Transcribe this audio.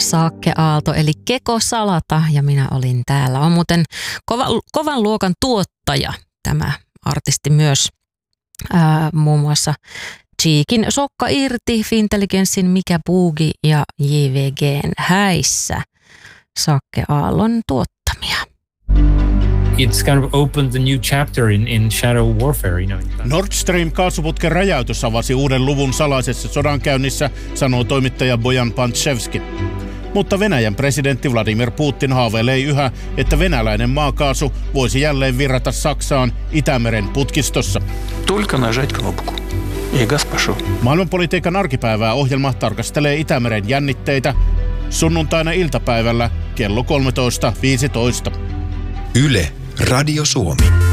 Saakke Aalto eli Keko Salata ja minä olin täällä. On muuten kovan luokan tuottaja tämä artisti myös. Muun muassa Cheekin Sokka irti, Fintelligenssin Mikä Boogie ja JVGn Häissä. Saakke Aallon tuottamia. It's kind of opened a new chapter in shadow warfare, you know. Nord Stream -kaasuputken räjäytys avasi uuden luvun salaisessa sodankäynnissä, sanoo toimittaja Bojan Pantševski. Mutta Venäjän presidentti Vladimir Putin haaveilee yhä, että venäläinen maakaasu voisi jälleen virrata Saksaan Itämeren putkistossa. Только нажать кнопку. И газ пошел. Maailmanpolitiikan arkipäivää ohjelma tarkastelee Itämeren jännitteitä sunnuntaina iltapäivällä kello 13.15. Yle, Radio Suomi.